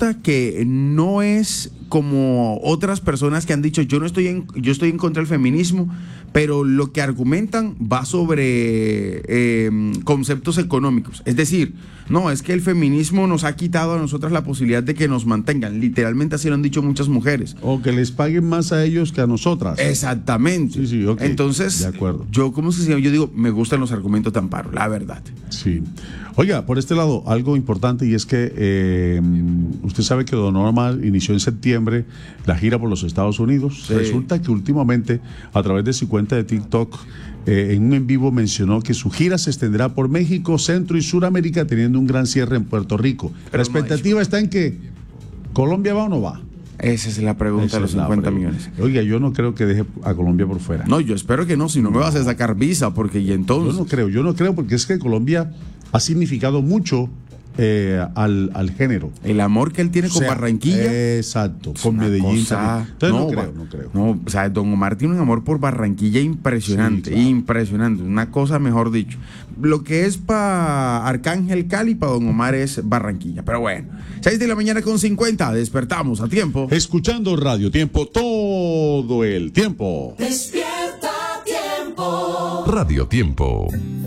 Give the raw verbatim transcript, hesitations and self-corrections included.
gusta que no es como otras personas que han dicho, yo no estoy en, yo estoy en contra del feminismo, pero lo que argumentan va sobre eh, conceptos económicos. Es decir, no, es que el feminismo nos ha quitado a nosotras la posibilidad de que nos mantengan. Literalmente así lo han dicho muchas mujeres. O que les paguen más a ellos que a nosotras. Exactamente. Sí, sí, ok. Entonces, de acuerdo. yo, ¿cómo se llama? Yo digo, me gustan los argumentos de Amparo, la verdad. Sí. Oiga, por este lado, algo importante, y es que eh, usted sabe que Don Omar inició en septiembre la gira por los Estados Unidos. Sí. Resulta que últimamente, a través de su cuenta de TikTok, eh, en un en vivo mencionó que su gira se extenderá por México, Centro y Suramérica, teniendo un gran cierre en Puerto Rico. Pero la expectativa no está en que ¿Colombia va o no va? Esa es la pregunta Esa de los es la cincuenta pregunta. millones. Oiga, yo no creo que deje a Colombia por fuera. No, yo espero que no, si no me vas a sacar visa, porque y entonces... Yo no creo, yo no creo, porque es que Colombia ha significado mucho eh, al, al género. El amor que él tiene con O sea, Barranquilla. Exacto, es con una Medellín cosa- también. Entonces no, ba- creo, no creo. No, o sea, Don Omar tiene un amor por Barranquilla impresionante, Sí, claro. impresionante, una cosa mejor dicho. Lo que es para Arcángel Cali, para Don Omar es Barranquilla. Pero bueno, seis de la mañana con cincuenta, despertamos a tiempo. Escuchando Radio Tiempo todo el tiempo. Despierta Tiempo. Radio Tiempo.